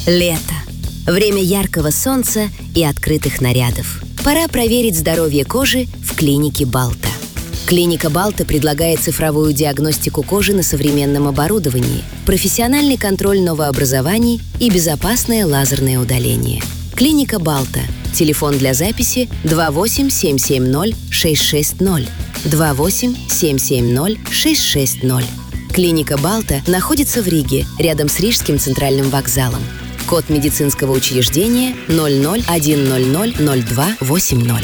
Лето. Время яркого солнца и открытых нарядов. Пора проверить здоровье кожи в клинике Балта. Клиника Балта предлагает цифровую диагностику кожи на современном оборудовании, профессиональный контроль новообразований и безопасное лазерное удаление. Клиника Балта. Телефон для записи 28-770-660. 28-770-660. Клиника Балта находится в Риге, рядом с Рижским центральным вокзалом. Код медицинского учреждения 00-100-02-80.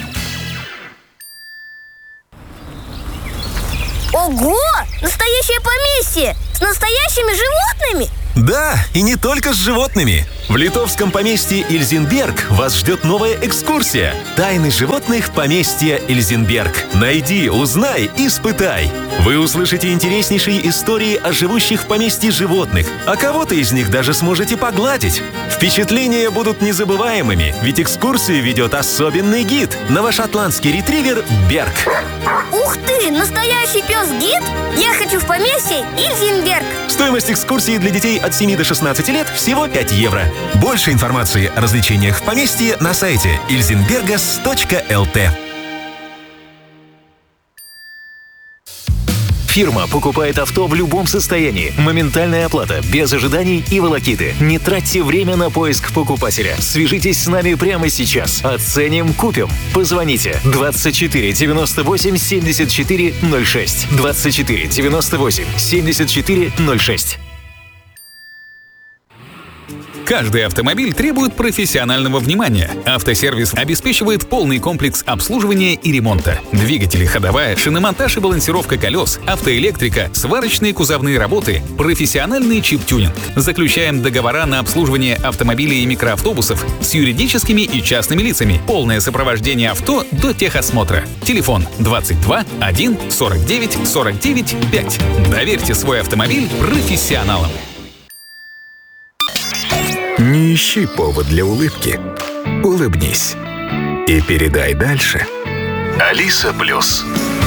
Ого! Настоящее поместье! С настоящими животными! Да, и не только с животными. В литовском поместье Ильзенберг вас ждет новая экскурсия. Тайны животных поместья Ильзенберг. Найди, узнай, испытай. Вы услышите интереснейшие истории о живущих в поместье животных, а кого-то из них даже сможете погладить. Впечатления будут незабываемыми, ведь экскурсию ведет особенный гид – новошотландский ретривер Берг. Ух ты! Настоящий пес-гид? Я хочу в поместье Ильзенберг! Стоимость экскурсии для детей от 7 до 16 лет всего 5 евро. Больше информации о развлечениях в поместье на сайте ilzenbergas.lt. Фирма покупает авто в любом состоянии. Моментальная оплата, без ожиданий и волокиты. Не тратьте время на поиск покупателя. Свяжитесь с нами прямо сейчас. Оценим, купим. Позвоните 24 98 74 06. 24 98 74 06. Каждый автомобиль требует профессионального внимания. Автосервис обеспечивает полный комплекс обслуживания и ремонта. Двигатели, ходовая, шиномонтаж и балансировка колес, автоэлектрика, сварочные кузовные работы, профессиональный чип-тюнинг. Заключаем договора на обслуживание автомобилей и микроавтобусов с юридическими и частными лицами. Полное сопровождение авто до техосмотра. Телефон 22 1 49 49 5. Доверьте свой автомобиль профессионалам. Не ищи повод для улыбки. Улыбнись. И передай дальше. Алиса Плюс.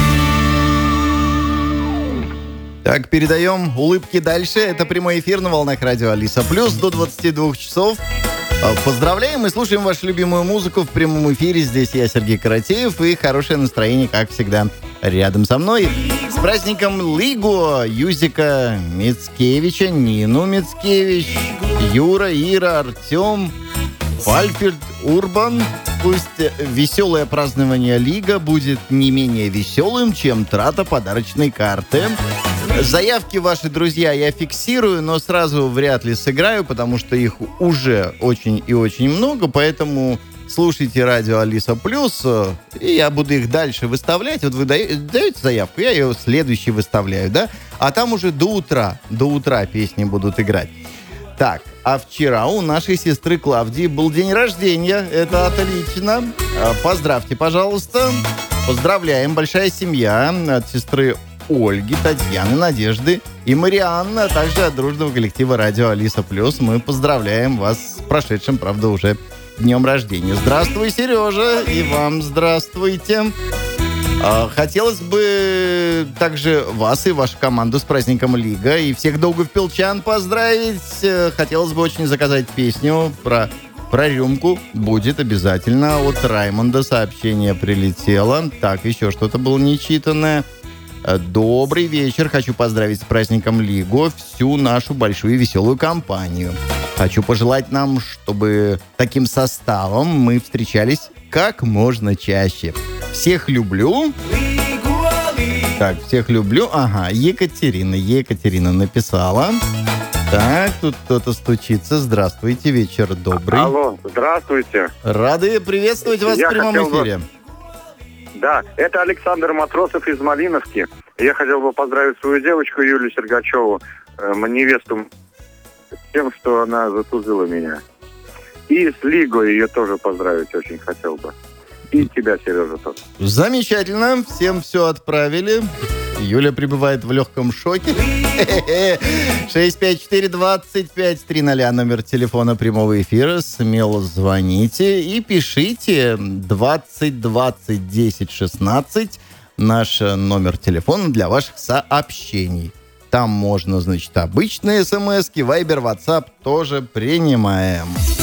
Так, передаем улыбки дальше. Это прямой эфир на волнах радио Алиса Плюс до 22 часов. Поздравляем и слушаем вашу любимую музыку в прямом эфире. Здесь я, Сергей Каратеев, и хорошее настроение, как всегда, рядом со мной. С праздником Лиго, Юзика Мицкевича, Нину Мицкевич, Юра, Ира, Артем, Фальфельд, Урбан. Пусть веселое празднование Лига будет не менее веселым, чем трата подарочной карты. Заявки ваши, друзья, я фиксирую, но сразу вряд ли сыграю, потому что их уже очень и очень много, поэтому слушайте радио Алиса Плюс, и я буду их дальше выставлять. Вот вы даете заявку, я ее следующий выставляю, да? А там уже до утра песни будут играть. Так, а вчера у нашей сестры Клавдии был день рождения. Это отлично. Поздравьте, пожалуйста. Поздравляем. Большая семья от сестры Ольги, Татьяны, Надежды и Марианны, а также от дружного коллектива радио Алиса Плюс. Мы поздравляем вас с прошедшим, правда, уже днем рождения. Здравствуй, Сережа, и вам здравствуйте. Хотелось бы также вас и вашу команду с праздником Лига и всех долгопилчан поздравить. Хотелось бы очень заказать песню про рюмку. Будет обязательно. От Раймонда сообщение прилетело. Так, еще что-то было нечитанное. Добрый вечер. Хочу поздравить с праздником Лигу всю нашу большую и веселую компанию. Хочу пожелать нам, чтобы таким составом мы встречались как можно чаще. Всех люблю. Так, всех люблю. Ага, Екатерина написала. Так, тут кто-то стучится. Здравствуйте, вечер добрый. Алло, здравствуйте. Рады приветствовать вас в прямом эфире. Да, это Александр Матросов из Малиновки. Я хотел бы поздравить свою девочку Юлию Сергачеву, невесту, с тем, что она заслужила меня. И с Лигой ее тоже поздравить очень хотел бы. И тебя, Сережа, тоже. Замечательно. Всем все отправили. Юля пребывает в легком шоке. 654-25-300, номер телефона прямого эфира. Смело звоните и пишите 20-20-10-16, наш номер телефона для ваших сообщений. Там можно, значит, обычные смс-ки, Viber, WhatsApp тоже принимаем.